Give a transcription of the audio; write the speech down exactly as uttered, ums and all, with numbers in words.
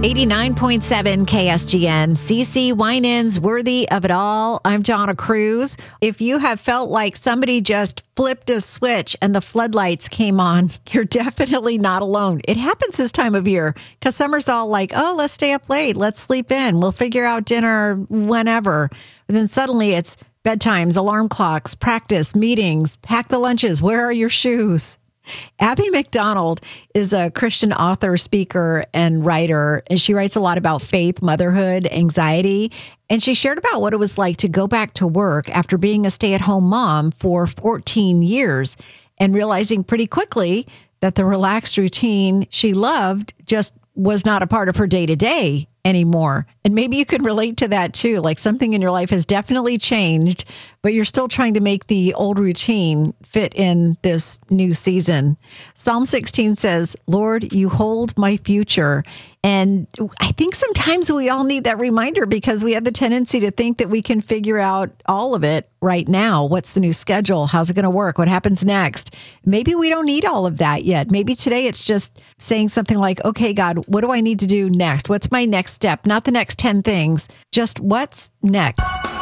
eighty-nine point seven K S G N, C C Winans, Worthy of It All. I'm Jonna Cruz. If you have felt like somebody just flipped a switch and the floodlights came on, you're definitely not alone. It happens this time of year because summer's all like, oh, let's stay up late. Let's sleep in. We'll figure out dinner whenever. And then suddenly it's bedtimes, alarm clocks, practice, meetings, pack the lunches. Where are your shoes? Abby McDonald is a Christian author, speaker, and writer, and she writes a lot about faith, motherhood, anxiety, and she shared about what it was like to go back to work after being a stay-at-home mom for fourteen years and realizing pretty quickly that the relaxed routine she loved just was not a part of her day-to-day anymore. And maybe you can relate to that too. Like something in your life has definitely changed, but you're still trying to make the old routine fit in this new season. Psalm sixteen says, Lord, you hold my future. And I think sometimes we all need that reminder because we have the tendency to think that we can figure out all of it right now. What's the new schedule? How's it going to work? What happens next? Maybe we don't need all of that yet. Maybe today it's just saying something like, okay, God, what do I need to do next? What's my next step? Not the next ten things, just what's next.